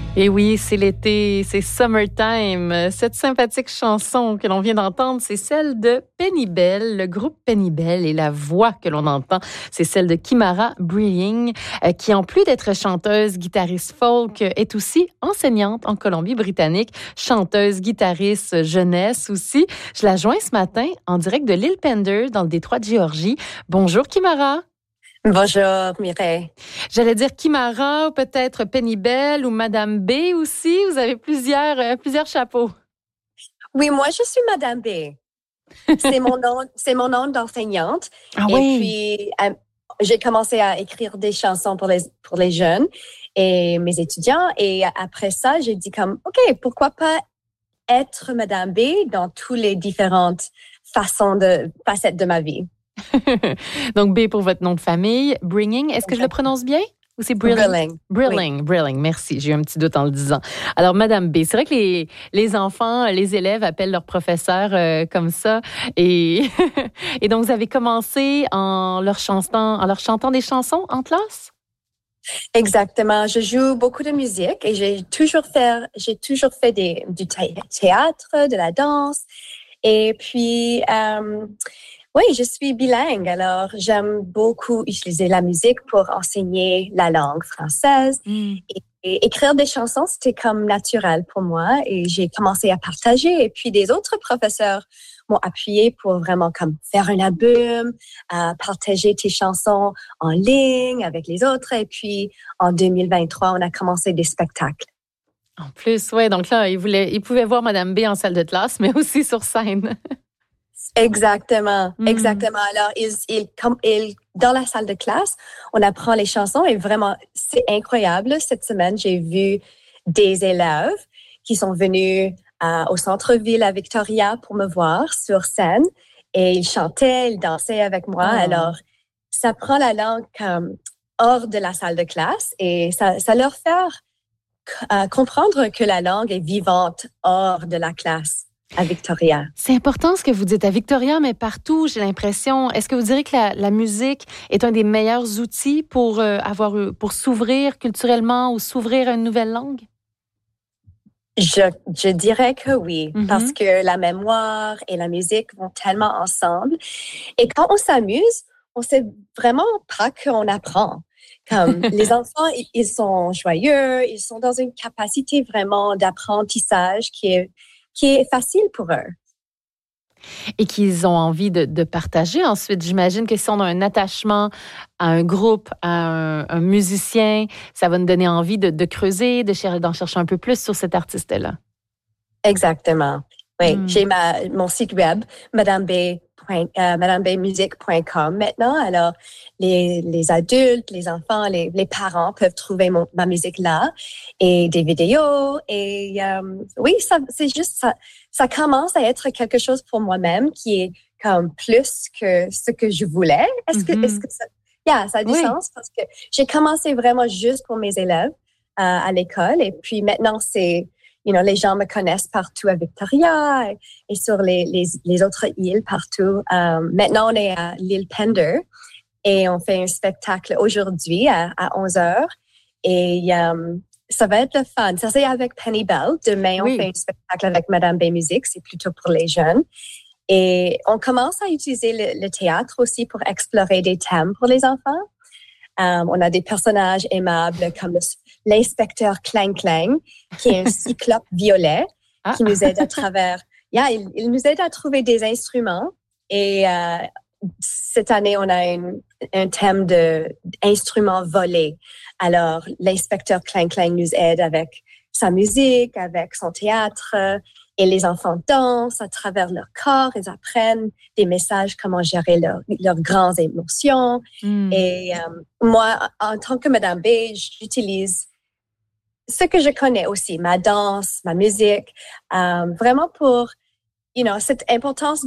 Et oui, c'est l'été, c'est Summertime. Cette sympathique chanson que l'on vient d'entendre, c'est celle de Penny Bell, le groupe Penny Bell, et la voix que l'on entend, c'est celle de Kimara Breing, qui en plus d'être chanteuse, guitariste folk, est aussi enseignante en Colombie-Britannique, chanteuse, guitariste jeunesse aussi. Je la joins ce matin en direct de l'île Pender, dans le détroit de Géorgie. Bonjour Kimara. Bonjour Mireille. J'allais dire Kimara, ou peut-être Penny Bell ou Madame B aussi. Vous avez plusieurs chapeaux. Oui, moi je suis Madame B. C'est mon nom d'enseignante. Ah et oui. puis j'ai commencé à écrire des chansons pour les jeunes et mes étudiants. Et après ça, j'ai dit OK, pourquoi pas être Madame B dans toutes les différentes facettes de ma vie. Donc, B pour votre nom de famille. Bringing, est-ce que je le prononce bien? Ou c'est Brilling? Brilling. Brilling, merci. J'ai eu un petit doute en le disant. Alors, Madame B, c'est vrai que les enfants, les élèves appellent leur professeur comme ça. Et, et donc, vous avez commencé en leur chantant des chansons en classe? Exactement. Je joue beaucoup de musique et j'ai toujours fait du théâtre, de la danse. Et puis, oui, je suis bilingue, alors j'aime beaucoup utiliser la musique pour enseigner la langue française. Et écrire des chansons, c'était comme naturel pour moi et j'ai commencé à partager. Et puis des autres professeurs m'ont appuyé pour vraiment faire un album, partager tes chansons en ligne avec les autres. Et puis en 2023, on a commencé des spectacles. En plus, oui, donc là, ils pouvaient voir Madame B en salle de classe, mais aussi sur scène. Exactement. Alors, dans la salle de classe, on apprend les chansons et vraiment, c'est incroyable. Cette semaine, j'ai vu des élèves qui sont venus au centre-ville à Victoria pour me voir sur scène et ils chantaient, ils dansaient avec moi. Alors, ça prend la langue hors de la salle de classe et ça leur fait comprendre que la langue est vivante hors de la classe. À Victoria. C'est important ce que vous dites à Victoria, mais partout, j'ai l'impression. Est-ce que vous direz que la musique est un des meilleurs outils pour s'ouvrir culturellement ou s'ouvrir à une nouvelle langue? Je dirais que oui, parce que la mémoire et la musique vont tellement ensemble. Et quand on s'amuse, on sait vraiment pas qu'on apprend. Comme les enfants, ils sont joyeux, ils sont dans une capacité vraiment d'apprentissage qui est facile pour eux. Et qu'ils ont envie de partager ensuite. J'imagine que si on a un attachement à un groupe, à un musicien, ça va nous donner envie de creuser, d'en chercher un peu plus sur cet artiste-là. Exactement. Oui, j'ai mon site web, madamebmusic.com maintenant. Alors, les adultes, les enfants, les parents peuvent trouver ma musique là et des vidéos. Et oui, c'est juste ça. Ça commence à être quelque chose pour moi-même qui est comme plus que ce que je voulais. Est-ce que ça a du sens? Parce que j'ai commencé vraiment juste pour mes élèves à l'école et puis maintenant les gens me connaissent partout à Victoria et sur les autres îles partout. Maintenant, on est à l'île Pender et on fait un spectacle aujourd'hui à 11h. Et ça va être le fun. Ça, c'est avec Penny Bell. Demain, on fait un spectacle avec Madame B Music. C'est plutôt pour les jeunes. Et on commence à utiliser le théâtre aussi pour explorer des thèmes pour les enfants. On a des personnages aimables comme l'inspecteur Clang Clang, qui est un cyclope violet, qui nous aide à travers... il nous aide à trouver des instruments. Et cette année, on a un thème d'instruments volés. Alors, l'inspecteur Clang Clang nous aide avec sa musique, avec son théâtre. Et les enfants dansent à travers leur corps. Ils apprennent des messages, comment gérer leurs grandes émotions. Et moi, en tant que Madame B, j'utilise ce que je connais aussi, ma danse, ma musique, vraiment pour, cette importance